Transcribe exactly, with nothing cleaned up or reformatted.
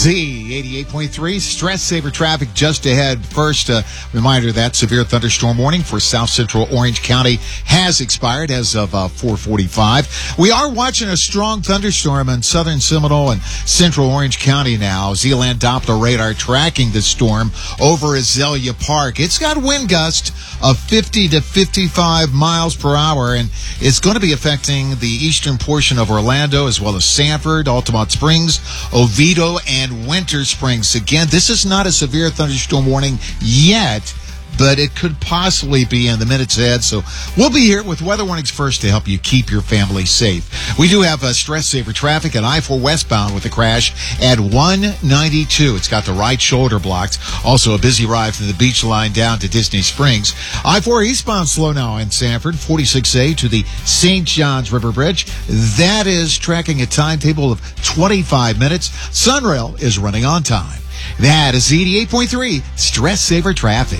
Z eighty-eight point three, stress saver traffic just ahead. First, uh, reminder that severe thunderstorm warning for South Central Orange County has expired as of uh, four forty-five. We are watching a strong thunderstorm in southern Seminole and central Orange County now. Z-Land Doppler radar tracking the storm over Azalea Park. It's got wind gusts of fifty to fifty-five miles per hour, and it's going to be affecting the eastern portion of Orlando as well as Sanford, Altamont Springs, Oviedo, and Winter Springs. Again, this is not a severe thunderstorm warning yet, but it could possibly be in the minutes ahead. So we'll be here with weather warnings first to help you keep your family safe. We do have a stress saver traffic at I four westbound with a crash at one ninety-two. It's got the right shoulder blocked. Also a busy ride from the beach line down to Disney Springs. I four eastbound slow now in Sanford, forty-six A to the Saint Johns River Bridge. That is tracking a timetable of twenty-five minutes. Sunrail is running on time. That is eighty-eight point three stress saver traffic.